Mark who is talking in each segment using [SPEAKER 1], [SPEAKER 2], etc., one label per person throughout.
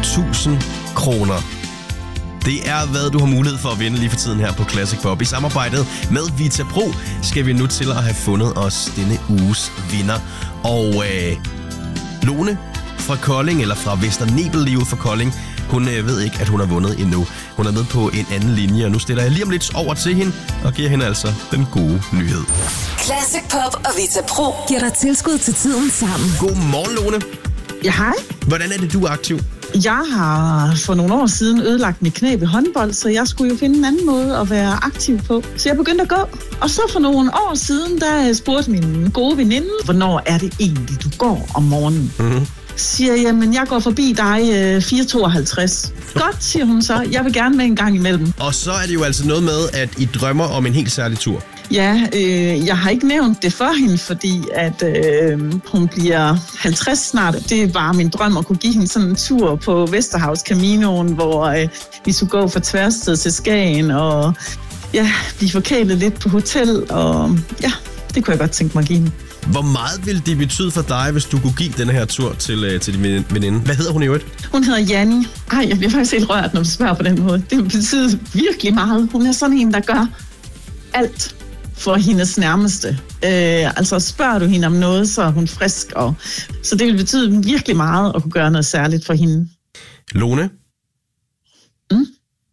[SPEAKER 1] 5.000 kroner. Det er, hvad du har mulighed for at vinde lige for tiden her på Classic Pop. I samarbejdet med Vita Pro skal vi nu til at have fundet os denne uges vinder. Og Lone fra Kolding, eller fra Vester lige ud fra Kolding, hun ved ikke, at hun har vundet endnu. Hun er med på en anden linje, og nu stiller jeg lige om lidt over til hende og giver hende altså den gode nyhed.
[SPEAKER 2] Classic Pop og Vita Pro giver dig tilskud til tiden sammen.
[SPEAKER 1] Godmorgen, Lone.
[SPEAKER 3] Ja, hej.
[SPEAKER 1] Hvordan er det, du er aktiv?
[SPEAKER 3] Jeg har for nogle år siden ødelagt mit knæ ved håndbold, så jeg skulle jo finde en anden måde at være aktiv på. Så jeg begyndde at gå. Og så for nogle år siden, der spurgte min gode veninde, hvornår er det egentlig, du går om morgenen? Mm-hmm. Siger jeg, men jeg går forbi dig 4:52. Godt, siger hun så. Jeg vil gerne med en gang imellem.
[SPEAKER 1] Og så er det jo altså noget med, at I drømmer om en helt særlig tur.
[SPEAKER 3] Ja, jeg har ikke nævnt det for hende, fordi at hun bliver 50 snart. Det er bare min drøm at kunne give hende sådan en tur på Vesterhavs Caminoen, hvor vi skulle gå fra Tværsted til Skagen og ja, blive forkælet lidt på hotel. Og ja, det kunne jeg godt tænke mig at give hende.
[SPEAKER 1] Hvor meget ville det betyde for dig, hvis du kunne give den her tur til din veninde? Hvad hedder hun i øvrigt?
[SPEAKER 3] Hun hedder Janni. Ej, jeg bliver faktisk helt rørt, når du spørger på den måde. Det betyder virkelig meget. Hun er sådan en, der gør alt for hendes nærmeste. Altså spørger du hende om noget, så er hun frisk. Så det vil betyde virkelig meget at kunne gøre noget særligt for hende.
[SPEAKER 1] Lone?
[SPEAKER 3] Mm?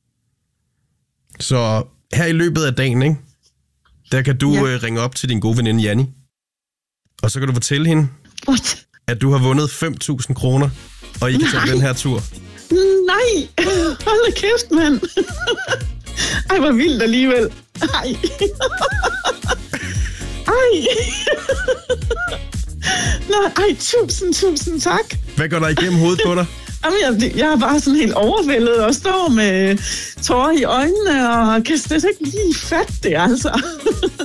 [SPEAKER 1] Så her i løbet af dagen, ikke? Der kan du ringe op til din gode veninde Janni. Og så kan du fortælle hende, at du har vundet 5.000 kroner, og I kan tage den her tur.
[SPEAKER 3] Nej! Hold da kæft, mand! Ej, hvor vildt alligevel. Ej. Ej. Ej, tusind tak.
[SPEAKER 1] Hvad går der igennem hovedet på dig?
[SPEAKER 3] Jamen, jeg er bare sådan helt overvældet og står med tårer i øjnene og kan slet ikke lige fatte det, altså.